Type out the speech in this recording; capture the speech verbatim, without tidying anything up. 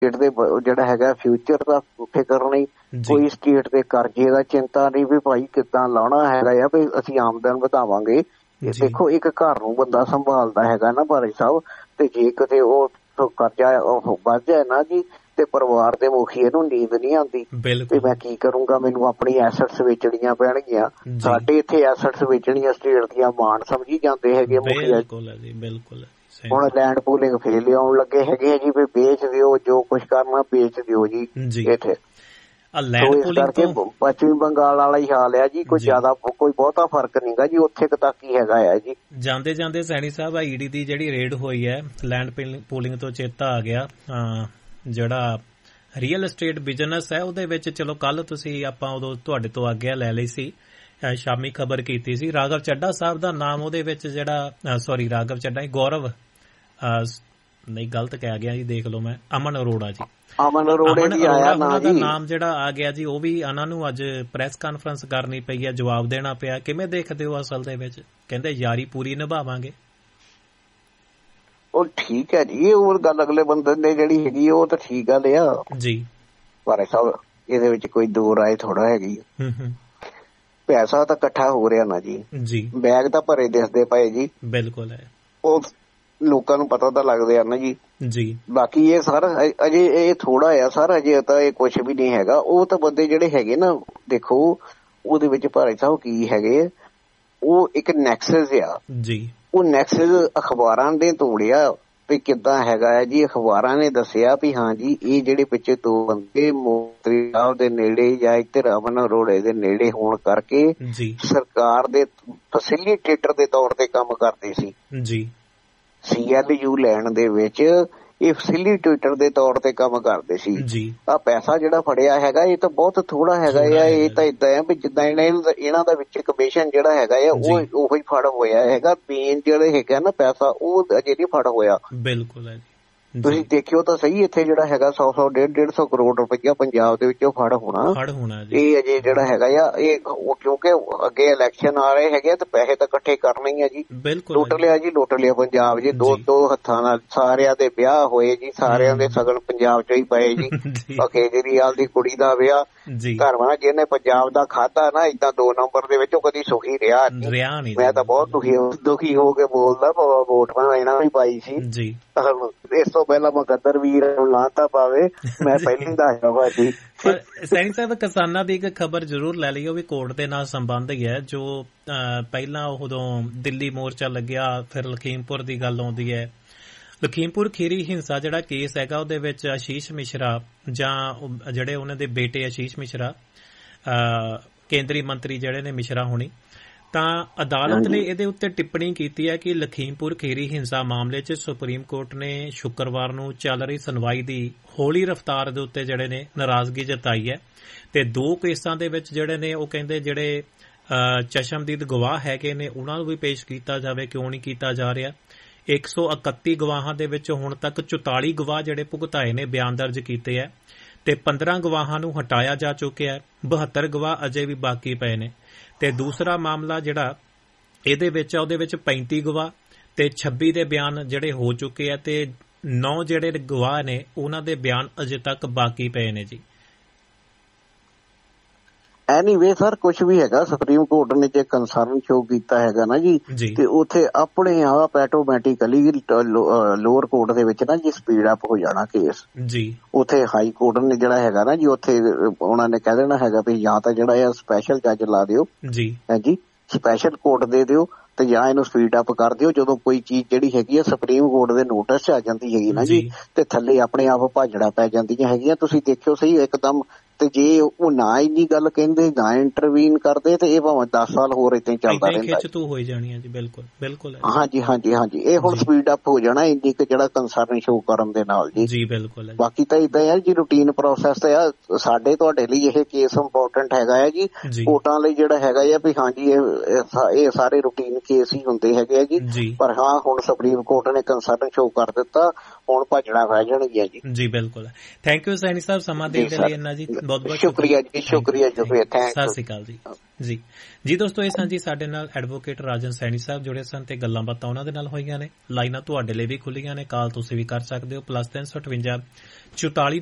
State ਦੇ ਜਿਹੜਾ ਹੈਗਾ ਫਿਊਚਰ ਦਾ ਫਿਕਰ ਨਹੀਂ, ਕੋਈ ਸਟੇਟ ਦੇ ਕਰਜ਼ੇ ਦਾ ਚਿੰਤਾ ਨਹੀਂ ਵੀ ਭਾਈ ਕਿੱਦਾਂ ਲਾਉਣਾ ਹੈਗਾ ਆ ਵੀ ਅਸੀਂ ਆਮਦਨ ਵਧਾਵਾਂਗੇ। ਦੇਖੋ ਇੱਕ ਘਰ ਨੂੰ ਬੰਦਾ ਸੰਭਾਲਦਾ ਹੈਗਾ ਨਾ ਭਾਈ ਸਾਹਿਬ, ਤੇ ਜੇ ਕਿਤੇ ਉਹ ਕਰਜ਼ਾ ਉਹ ਵੱਧ ਜਾਏ ਨਾ ਜੀ ਤੇ ਪਰਿਵਾਰ ਦੇ ਮੁਖੀਏ ਨੂੰ ਨੀਂਦ ਨਹੀਂ ਆਉਂਦੀ ਤੇ ਮੈਂ ਕੀ ਕਰੂੰਗਾ, ਮੈਨੂੰ ਆਪਣੀ ਐਸੈਟਸ ਵੇਚਣੀਆਂ ਪੈਣਗੀਆਂ। ਸਾਡੇ ਇੱਥੇ ਐਸੈਟਸ ਵੇਚਣੀਆਂ ਸਟੇਟ ਦੀਆਂ ਮਾਣ ਸਮਝੀ ਜਾਂਦੇ ਹੈਗੇ ਮੁਖੀਆ। ਬਿਲਕੁਲ ਹੁਣ ਲੈਂਡ ਪੂਲਿੰਗ ਫੇਰ ਲਿਆਉਣ ਲੱਗੇ ਹੈਗੇ ਜੀ ਵੀ ਵੇਚ ਦਿਓ, ਜੋ ਕੁਛ ਕਰਨਾ ਵੇਚ ਦਿਓ ਜੀ ਇੱਥੇ। ਇਸ ਕਰਕੇ ਪੱਛਮੀ ਬੰਗਾਲ ਵਾਲਾ ਹੀ ਹਾਲ ਆ ਜੀ, ਕੋਈ ਜ਼ਿਆਦਾ ਕੋਈ ਬਹੁਤਾ ਫਰਕ ਨੀ ਗਾ ਜੀ, ਉੱਥੇ ਤੱਕ ਹੀ ਹੈਗਾ ਆ ਜੀ। ਜਾਂਦੇ ਜਾਂਦੇ ਸੈਣੀ ਸਾਹਿਬ ਈ ਡੀ ਦੀ ਜਿਹੜੀ ਰੇਡ ਹੋਈ ਹੈ ਲੈਂਡ ਪੂਲਿੰਗ ਤੋਂ ਚੇਤਾ ਆ ਗਿਆ, ਜਿਹੜਾ ਰੀਅਲ ਐਸਟੇਟ ਬਿਜ਼ਨਸ ਹੈ ਉਹਦੇ ਵਿੱਚ ਚਲੋ ਕੱਲ ਤੁਸੀਂ ਆਪਾਂ ਉਦੋਂ ਤੁਹਾਡੇ ਤੋਂ ਆਗਿਆ ਲੈ ਲਈ ਸੀ, ਸ਼ਾਮੀ ਖਬਰ ਕੀਤੀ ਸੀ ਰਾਘਵ ਚੱਡਾ ਸਾਹਿਬ ਦਾ ਨਾਮ ਉਹਦੇ ਵਿੱਚ ਜਿਹੜਾ ਸੋਰੀ ਰਾਘਵ ਚੱਡਾ ਗੌਰਵ ਨਹੀਂ ਗਲਤ ਕਹਿ ਗਿਆ ਜੀ, ਦੇਖ ਲਓ ਮੈਂ ਅਮਨ ਅਰੋੜਾ ਜੀ ਅਮਨ ਅਰੋੜਾ ਜੀ ਆਇਆ ਨਾ ਦਾ ਨਾਮ ਜਿਹੜਾ ਆ ਗਿਆ ਜੀ, ਉਹ ਵੀ ਇਹਨਾਂ ਨੂੰ ਅੱਜ ਪ੍ਰੈਸ ਕਾਨਫਰੰਸ ਕਰਨੀ ਪਈ ਹੈ, ਜਵਾਬ ਦੇਣਾ ਪਿਆ। ਕਿਵੇਂ ਦੇਖਦੇ ਹੋ ਅਸਲ ਦੇ ਵਿੱਚ? ਕਹਿੰਦੇ ਯਾਰੀ ਪੂਰੀ ਨਿਭਾਵਾਂਗੇ। ਉਹ ਠੀਕ ਹੈ ਜੀ, ਉਹ ਗੱਲ ਅਗਲੇ ਬੰਦੇ ਨੇ ਜਿਹੜੀ ਹੈਗੀ ਉਹ ਤਾਂ ਠੀਕ ਗੱਲ ਆ ਜੀ, ਪਰ ਸਾਹਿਬ ਇਹਦੇ ਵਿੱਚ ਕੋਈ ਦੋ ਰਾਏ ਥੋੜਾ ਹੈਗੀ। ਪੈਸਾ ਤਾਂ ਇਕੱਠਾ ਹੋ ਰਿਹਾ ਨਾ ਜੀ, ਜੀ ਬੈਗ ਤਾਂ ਭਰੇ ਦਿਸਦੇ ਪਏ ਜੀ। ਬਿਲਕੁਲ ਹੈ, ਉਹ ਲੋਕਾਂ ਨੂੰ ਪਤਾ ਤਾਂ ਲੱਗਦੇ ਆ ਨਾ ਜੀ ਜੀ ਬਾਕੀ ਇਹ ਸਰ ਅਜੇ ਇਹ ਥੋੜਾ ਆ ਸਰ, ਅਜੇ ਤਾਂ ਇਹ ਕੁਛ ਵੀ ਨਹੀਂ ਹੈਗਾ। ਉਹ ਤਾਂ ਬੰਦੇ ਜਿਹੜੇ ਹੈਗੇ ਨਾ, ਦੇਖੋ ਉਹਦੇ ਵਿੱਚ ਭਾਈ ਸਾਹਿਬ ਕੀ ਹੈਗੇ, ਉਹ ਇੱਕ ਨੈਕਸਸ ਆ ਜੀ, ਉਹ ਨੈਕਸਸ ਅਖਬਾਰਾਂ ਨੇ ਤੋੜਿਆ ਵੀ ਕਿੱਦਾਂ ਹੈਗਾ ਹੈ ਜੀ। ਅਖਬਾਰਾਂ ਨੇ ਦੱਸਿਆ ਵੀ ਹਾਂ ਜੀ ਇਹ ਜਿਹੜੇ ਪਿੱਛੇ ਦੋ ਬੰਦੇ ਮੋਦੀ ਸਾਹਿਬ ਦੇ ਨੇੜੇ ਜਾਂ ਇੱਧਰ ਅਮਨ ਅਰੋੜੇ ਦੇ ਨੇੜੇ ਹੋਣ ਕਰਕੇ ਸਰਕਾਰ ਦੇ ਫੈਸਿਲੀਟੇਟਰ ਦੇ ਤੌਰ ਤੇ ਕੰਮ ਕਰਦੇ ਸੀ ਜੀ। ਸੀ ਐਲ ਯੂ ਲੈਣ ਦੇ ਵਿੱਚ ਇਹ ਫੈਸਿਲੀਟੇਟਰ ਦੇ ਤੌਰ ਤੇ ਕੰਮ ਕਰਦੇ ਸੀ ਜੀ। ਆਹ ਪੈਸਾ ਜਿਹੜਾ ਫੜਿਆ ਹੈਗਾ ਇਹ ਤਾਂ ਬਹੁਤ ਥੋੜਾ ਹੈਗਾ ਆ, ਇਹ ਤਾਂ ਏਦਾਂ ਆ ਵੀ ਜਿੱਦਾਂ ਇਹਨਾਂ ਦਾ ਵਿੱਚ ਕਮਿਸ਼ਨ ਜਿਹੜਾ ਹੈਗਾ ਆ ਉਹ ਉਹੀ ਫੜ ਹੋਇਆ ਹੈਗਾ, ਮੇਨ ਜਿਹੜੇ ਹੈਗਾ ਨਾ ਪੈਸਾ ਉਹ ਅਜੇ ਨਹੀਂ ਫੜ ਹੋਇਆ। ਬਿਲਕੁਲ ਹੈ, ਤੁਸੀਂ ਦੇਖਿਓ ਤਾਂ ਸਹੀ, ਇੱਥੇ ਜਿਹੜਾ ਹੈਗਾ ਸੌ ਸੌ ਡੇਢ ਡੇਢ ਸੌ ਕਰੋੜ ਰੁਪਇਆ ਪੰਜਾਬ ਦੇ ਵਿੱਚੋਂ ਫੜ ਹੋਣਾ ਇਹ ਅਜੇ ਜਿਹੜਾ ਹੈਗਾ ਆ ਇਹ, ਕਿਉਂਕਿ ਅੱਗੇ ਇਲੈਕਸ਼ਨ ਆ ਰਹੇ ਹੈਗੇ ਤੇ ਪੈਸੇ ਤਾਂ ਇਕੱਠੇ ਕਰਨੇ ਹੀ ਆ ਜੀ। ਲੁੱਟ ਲਿਆ ਜੀ, ਲੁੱਟ ਲਿਆ ਪੰਜਾਬ ਜੀ, ਦੋ ਦੋ ਹੱਥਾਂ ਨਾਲ ਸਾਰਿਆਂ ਦੇ ਵਿਆਹ ਹੋਏ ਜੀ, ਸਾਰਿਆਂ ਦੇ ਸਗਨ ਪੰਜਾਬ ਚ ਹੀ ਪਏ ਜੀ। ਕੇਜਰੀਵਾਲ ਦੀ ਕੁੜੀ ਦਾ ਵਿਆਹ ਘਰਵਾਂ ਜਿਹਨੇ ਪੰਜਾਬ ਦਾ ਖਾਧਾ ਨਾ ਏਦਾਂ ਦੋ ਨੰਬਰ ਦੇ ਵਿੱਚ, ਉਹ ਕਦੀ ਸੁਖੀ ਰਿਹਾ ਨਹੀਂ। ਮੈਂ ਤਾਂ ਬਹੁਤ ਦੁਖੀ ਦੁਖੀ ਹੋ ਕੇ ਬੋਲਦਾ, ਵੋਟ ਮੈਂ ਇਹਨਾਂ ਨੂੰ ਪਾਈ ਸੀ। ਇਸ ਤੋਂ ਪਹਿਲਾਂ ਮੁਕੱਦਰ ਵੀਰ ਨੂੰ ਲਾਂਤਾ ਪਾਵੇ, ਮੈਂ ਪਹਿਲਾਂ ਦੱਸਦਾ ਭਾਜੀ। ਸੈਣੀ ਸਾਹਿਬ ਕਿਸਾਨਾਂ ਦੀ ਇੱਕ ਖਬਰ ਜ਼ਰੂਰ ਲੈ ਲਈ, ਉਹ ਵੀ ਕੋਰਟ ਦੇ ਨਾਲ ਸੰਬੰਧ ਹੀ ਹੈ। ਜੋ ਪਹਿਲਾਂ ਉਦੋਂ ਦਿੱਲੀ ਮੋਰਚਾ ਲੱਗਿਆ, ਫਿਰ ਲਖੀਮਪੁਰ ਦੀ ਗੱਲ ਆਉਂਦੀ ਹੈ। ਲਖੀਮਪੁਰ ਖੀਰੀ ਹਿੰਸਾ ਜਿਹੜਾ ਕੇਸ ਹੈਗਾ ਉਹਦੇ ਵਿੱਚ ਆਸ਼ੀਸ਼ ਮਿਸ਼ਰਾ ਜਾਂ ਜਿਹੜੇ ਉਹਨਾਂ ਦੇ ਬੇਟੇ ਆਸ਼ੀਸ਼ ਮਿਸ਼ਰਾ ਕੇਂਦਰੀ ਮੰਤਰੀ ਜਿਹੜੇ ਨੇ ਮਿਸ਼ਰਾ ਹੋਣੀ, ਤਾਂ ਅਦਾਲਤ ਨੇ ਇਹਦੇ ਉੱਤੇ ਟਿੱਪਣੀ ਕੀਤੀ ਹੈ ਕਿ ਲਖੀਮਪੁਰ ਖੀਰੀ ਹਿੰਸਾ ਮਾਮਲੇ 'ਚ ਸੁਪਰੀਮ ਕੋਰਟ ਨੇ ਸ਼ੁੱਕਰਵਾਰ ਨੂੰ ਚੱਲ ਰਹੀ ਸੁਣਵਾਈ ਦੀ ਹੌਲੀ ਰਫ਼ਤਾਰ ਦੇ ਉੱਤੇ ਜਿਹੜੇ ਨੇ ਨਾਰਾਜ਼ਗੀ ਜਤਾਈ ਹੈ ਤੇ ਦੋ ਕੇਸਾਂ ਦੇ ਵਿੱਚ ਜਿਹੜੇ ਨੇ ਉਹ ਕਹਿੰਦੇ ਜਿਹੜੇ ਚਸ਼ਮਦੀਦ ਗਵਾਹ ਹੈਗੇ ਨੇ ਉਹਨਾਂ ਨੂੰ ਵੀ ਪੇਸ਼ ਕੀਤਾ ਜਾਵੇ, ਕਿਉਂ ਨਹੀਂ ਕੀਤਾ ਜਾ ਰਿਹਾ। ਇੱਕ ਸੌ ਇਕੱਤੀ ਗਵਾਹਾਂ ਦੇ ਵਿੱਚ ਹੁਣ ਤੱਕ ਚੁਤਾਲੀ ਗਵਾਹ ਜਿਹੜੇ ਭੁਗਤਾਏ ਨੇ ਬਿਆਨ ਦਰਜ ਕੀਤੇ ਹੈ ਤੇ ਪੰਦਰਾਂ ਗਵਾਹਾਂ ਨੂੰ ਹਟਾਇਆ ਜਾ ਚੁੱਕਿਆ ਹੈ, ਬਹੱਤਰ ਗਵਾਹ ਅਜੇ ਵੀ ਬਾਕੀ ਪਏ ਨੇ। ਤੇ ਦੂਸਰਾ ਮਾਮਲਾ ਜਿਹੜਾ ਇਹਦੇ ਵਿੱਚ ਆ ਉਹਦੇ ਵਿੱਚ ਪੈਂਤੀ ਗਵਾਹ ਤੇ ਛੱਬੀ ਦੇ ਬਿਆਨ ਜਿਹੜੇ ਹੋ ਚੁੱਕੇ ਆ ਤੇ ਨੌ ਜਿਹੜੇ ਗਵਾਹ ਨੇ ਉਹਨਾਂ ਦੇ ਬਿਆਨ ਅਜੇ ਤੱਕ ਬਾਕੀ ਪਏ ਨੇ ਜੀ। ਐਨੀਵੇ ਸਰ ਕੁਛ ਵੀ ਹੈਗਾ, ਸੁਪਰੀਮ ਕੋਰਟ ਨੇ ਜੇ ਕੰਸਰਨ ਸ਼ੋ ਕੀਤਾ ਹੈਗਾ ਨਾ ਜੀ ਤੇ ਉੱਥੇ ਆਪਣੇ ਆਪ ਆਟੋਮੈਟਿਕਲੀ ਲੋਅਰ ਕੋਰਟ ਦੇ ਵਿੱਚ ਨਾ ਜੀ ਸਪੀਡ ਅਪ ਹੋ ਜਾਣਾ ਕੇਸ ਜੀ। ਉੱਥੇ ਹਾਈ ਕੋਰਟ ਨੇ ਜਿਹੜਾ ਹੈਗਾ ਨਾ ਜੀ ਉੱਥੇ ਉਹਨਾਂ ਨੇ ਕਹਿ ਦੇਣਾ ਹੈਗਾ ਵੀ ਜਾਂ ਤਾਂ ਜਿਹੜਾ ਆ ਸਪੈਸ਼ਲ ਜੱਜ ਲਾ ਦਿਓ ਜੀ, ਹਾਂਜੀ ਸਪੈਸ਼ਲ ਕੋਰਟ ਦੇ ਦਿਓ ਤੇ ਜਾਂ ਇਹਨੂੰ ਸਪੀਡ ਅਪ ਕਰ ਦਿਓ। ਜਦੋਂ ਕੋਈ ਚੀਜ਼ ਜਿਹੜੀ ਹੈਗੀ ਆ ਸੁਪਰੀਮ ਕੋਰਟ ਦੇ ਨੋਟਿਸ 'ਚ ਆ ਜਾਂਦੀ ਹੈਗੀ ਨਾ ਜੀ ਤੇ ਥੱਲੇ ਆਪਣੇ ਆਪ ਭਾਜੜਾ ਪੈ ਜਾਂਦੀਆਂ ਹੈਗੀਆਂ। ਤੁਸੀਂ ਦੇਖਿਓ ਸਹੀ ਇੱਕਦਮ, ਤੇ ਜੇ ਉਹ ਨਾ ਇੰਨੀ ਗੱਲ ਕਹਿੰਦੇ ਨਾ ਇੰਟਰਵੀਨ ਕਰਦੇ ਤੇ ਇਹ ਭਾਵੇਂ ਦਸ ਸਾਲ ਹੋਰ ਏਦਾਂ ਹੀ ਚੱਲਦਾ ਰਹਿੰਦਾ। ਖਿੱਚ-ਤੂ ਹੋਈ ਜਾਣੀ ਹੈ ਜੀ। ਬਿਲਕੁਲ ਬਿਲਕੁਲ ਹਾਂਜੀ ਹਾਂਜੀ ਹਾਂਜੀ ਇਹ ਹੁਣ ਸਪੀਡ ਅਪ ਹੋ ਜਾਣਾ ਇੰਨੀ ਕੁ ਜਿਹੜਾ ਕੰਸਰਨ ਸ਼ੋ ਕਰਨ ਦੇ ਨਾਲ ਜੀ ਜੀ ਬਿਲਕੁਲ। ਬਾਕੀ ਤਾਂ ਏਦਾਂ ਆ ਜੀ ਰੂਟੀਨ ਪ੍ਰੋਸੈਸ ਤੇ ਆ। ਸਾਡੇ ਤੁਹਾਡੇ ਲਈ ਇਹ ਕੇਸ ਇੰਪੋਰਟੈਂਟ ਹੈਗਾ ਹੈ ਜੀ, ਕੋਰਟਾਂ ਲਈ ਜਿਹੜਾ ਹੈਗਾ ਆ ਵੀ ਹਾਂਜੀ ਇਹ ਸਾਰੇ ਰੂਟੀਨ ਕੇਸ ਹੀ ਹੁੰਦੇ ਹੈਗੇ ਆ ਜੀ। ਪਰ ਹਾਂ ਹੁਣ ਸੁਪਰੀਮ ਕੋਰਟ ਨੇ ਕੰਸਰਨ ਸ਼ੋ ਕਰ ਦਿੱਤਾ, ਹੁਣ ਭੱਜਣਾ ਪੈ ਜਾਣਗੀਆਂ ਜੀ ਜੀ ਬਿਲਕੁਲ। ਥੈਂਕ ਯੂ ਸੈਣੀ ਸਾਹਿਬ ਸਮਾਂ ਦੇਣ ਦੇ ਲਈ ਇੰਨਾ ਜੀ, ਬਹੁਤ ਬਹੁਤ ਸ਼ੁਕਰੀਆ ਜੀ। ਸ਼ੁਕਰੀਆ ਸ਼ੁਕਰੀਆ ਥੈਂਕ ਯੂ। ਸਤਿ ਸ਼੍ਰੀ ਅਕਾਲ ਜੀ। ਜੀ ਜੀ ਦੋਸਤੋ, ਇਹ ਸਾਂਝੀ ਸਾਡੇ ਨਾਲ ਐਡਵੋਕੇਟ ਰਾਜਨ ਸੈਣੀ ਸਾਹਿਬ ਜੁੜੇ ਸਨ ਤੇ ਗੱਲਾਂ ਬਾਤਾਂ ਉਹਨਾਂ ਦੇ ਨਾਲ ਹੋਈਆਂ ਨੇ। ਲਾਈਨਾਂ ਤੁਹਾਡੇ ਲਈ ਵੀ ਖੁੱਲੀਆਂ ਨੇ, ਕਾਲ ਤੁਸੀਂ ਵੀ ਕਰ ਸਕਦੇ ਹੋ ਪਲੱਸ ਤਿੰਨ ਸੌ ਅਠਵੰਜਾ ਚੁਤਾਲੀ